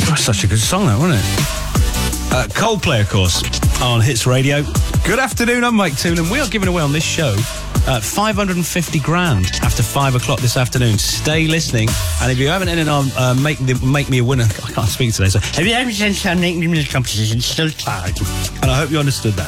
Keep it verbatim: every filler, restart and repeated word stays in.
That's such a good song, that, wasn't it? Uh, Coldplay, of course, on Hits Radio. Good afternoon, I'm Mike Toolan. We are giving away on this show uh, five hundred fifty grand after five o'clock this afternoon. Stay listening, and if you haven't entered on uh, make, the, make Me a Winner, I can't speak today, so have you ever seen something in the competition, still charged? And I hope you understood that.